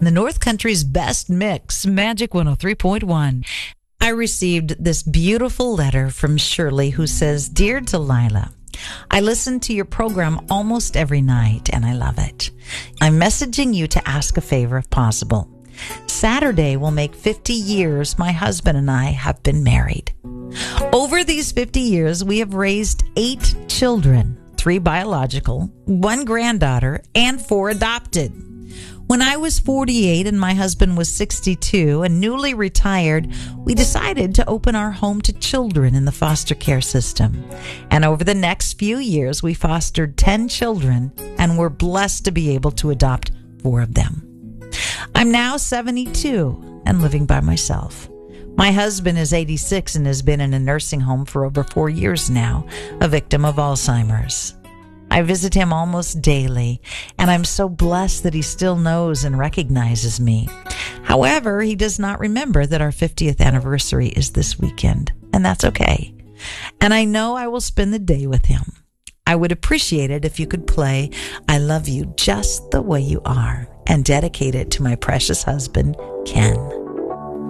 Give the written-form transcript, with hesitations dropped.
the North Country's best mix, Magic 103.1. I received this beautiful letter from Shirley who says, "Dear Delilah, I listen to your program almost every night and I love it. I'm messaging you to ask a favor if possible. Saturday will make 50 years my husband and I have been married. Over these 50 years, we have raised 8 children, 3 biological, 1 granddaughter, and 4 adopted. When I was 48 and my husband was 62 and newly retired, we decided to open our home to children in the foster care system. And over the next few years, we fostered 10 children and were blessed to be able to adopt 4 of them. I'm now 72 and living by myself. My husband is 86 and has been in a nursing home for over 4 years now, a victim of Alzheimer's. I visit him almost daily, and I'm so blessed that he still knows and recognizes me. However, he does not remember that our 50th anniversary is this weekend, and that's okay. And I know I will spend the day with him. I would appreciate it if you could play I Love You Just the Way You Are and dedicate it to my precious husband, Ken."